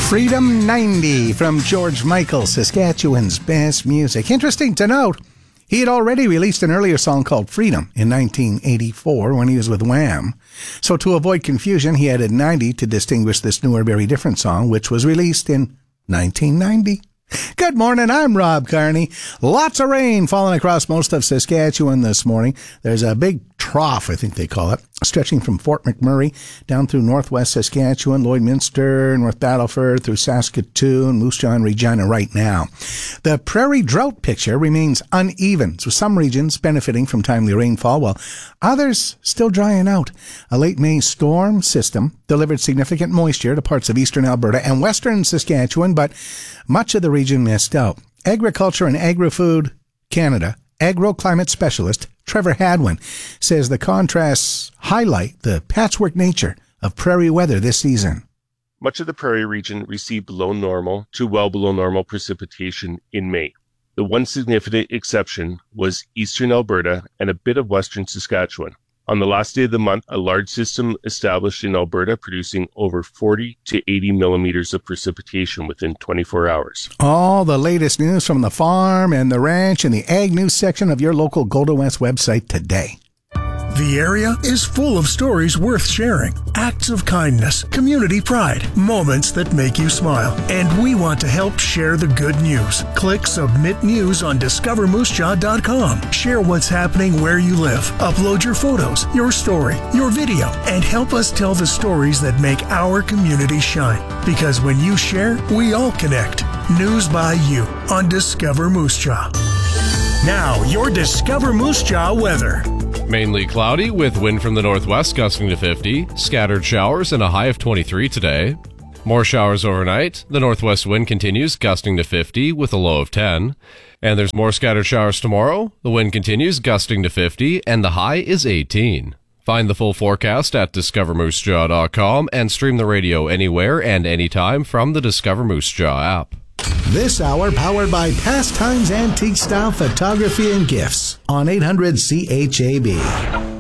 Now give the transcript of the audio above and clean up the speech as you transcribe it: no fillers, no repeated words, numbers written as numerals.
Freedom 90 from George Michael, Saskatchewan's best music. Interesting to note, he had already released an earlier song called Freedom in 1984 when he was with Wham. So to avoid confusion, he added 90 to distinguish this newer, very different song, which was released in 1990. Good morning, I'm Rob Carney. Lots of rain falling across most of Saskatchewan this morning. There's a big trough, I think they call it, stretching from Fort McMurray down through northwest Saskatchewan, Lloydminster, North Battleford, through Saskatoon, Moose Jaw, and Regina right now. The prairie drought picture remains uneven, so some regions benefiting from timely rainfall, while others still drying out. A late May storm system delivered significant moisture to parts of eastern Alberta and western Saskatchewan, but much of the region missed out. Agriculture and Agri-Food Canada agroclimate specialist Trevor Hadwin says the contrasts highlight the patchwork nature of prairie weather this season. Much of the prairie region received below normal to well below normal precipitation in May. The one significant exception was eastern Alberta and a bit of western Saskatchewan. On the last day of the month, a large system established in Alberta producing over 40 to 80 millimeters of precipitation within 24 hours. All the latest news from the farm and the ranch in the Ag News section of your local Golden West website today. The area is full of stories worth sharing. Acts of kindness, community pride, moments that make you smile. And we want to help share the good news. Click Submit News on DiscoverMooseJaw.com. Share what's happening where you live. Upload your photos, your story, your video, and help us tell the stories that make our community shine. Because when you share, we all connect. News by you on Discover Moose Jaw. Now, your Discover Moose Jaw weather. Mainly cloudy with wind from the northwest gusting to 50, scattered showers and a high of 23 today. More showers overnight. The northwest wind continues gusting to 50 with a low of 10. And there's more scattered showers tomorrow. The wind continues gusting to 50 and the high is 18. Find the full forecast at discovermoosejaw.com and stream the radio anywhere and anytime from the Discover Moose Jaw app. This hour powered by Pastimes Antique Style Photography and Gifts on 800 CHAB.